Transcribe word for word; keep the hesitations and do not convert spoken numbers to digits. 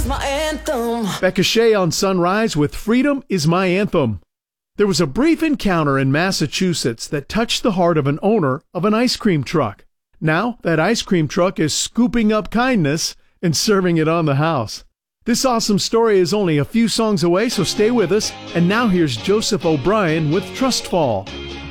my anthem. Becca Shea on Sunrise with Freedom is My Anthem. There was a brief encounter in Massachusetts that touched the heart of an owner of an ice cream truck. Now, that ice cream truck is scooping up kindness and serving it on the house. This awesome story is only a few songs away, so stay with us. And now here's Joseph O'Brien with Trust Fall.